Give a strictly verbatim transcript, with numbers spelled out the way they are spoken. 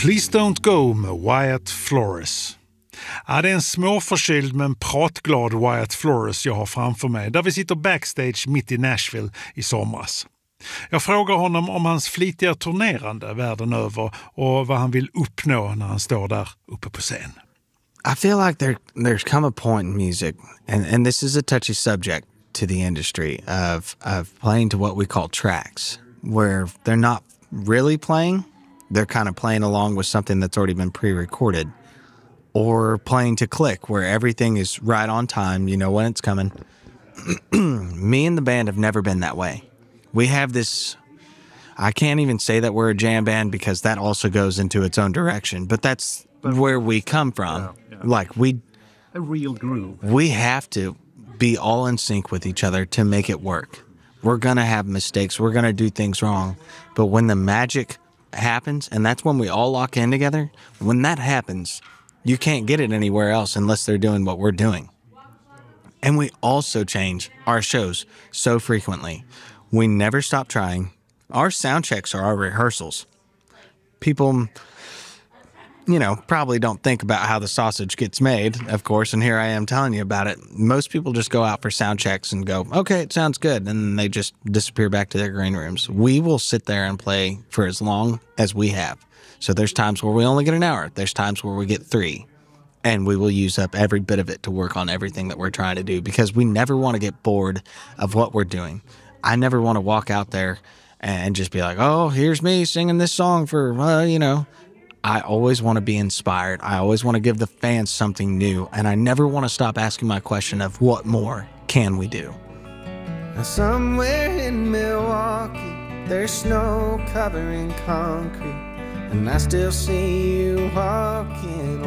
Please Don't Go med Wyatt Flores. Ja, det är en småförkyld men pratglad Wyatt Flores jag har framför mig, där vi sitter backstage mitt i Nashville i somras. Jag frågar honom om hans flitiga turnerande världen över och vad han vill uppnå när han står där uppe på scen. I feel like there there's come a point in music, and, and this is a touchy subject to the industry, of of playing to what we call tracks, where they're not really playing, they're kind of playing along with something that's already been pre-recorded, or playing to click, where everything is right on time, you know when it's coming. Me and the band have never been that way. We have this, I can't even say that we're a jam band because that also goes into its own direction, but that's where we come from. Yeah, yeah. Like we, a real groove. We have to be all in sync with each other to make it work. We're going to have mistakes. We're going to do things wrong. But when the magic happens, and that's when we all lock in together, when that happens, you can't get it anywhere else unless they're doing what we're doing. And we also change our shows so frequently. We never stop trying. Our sound checks are our rehearsals. People, you know, probably don't think about how the sausage gets made, of course, and here I am telling you about it. Most people just go out for sound checks and go, okay, it sounds good, and then they just disappear back to their green rooms. We will sit there and play for as long as we have. So there's times where we only get an hour. There's times where we get three. And we will use up every bit of it to work on everything that we're trying to do, because we never want to get bored of what we're doing. I never want to walk out there and just be like, oh, here's me singing this song for, uh, you know. I always want to be inspired. I always want to give the fans something new. And I never want to stop asking my question of what more can we do? Somewhere in Milwaukee, there's snow covering concrete, and I still see you walking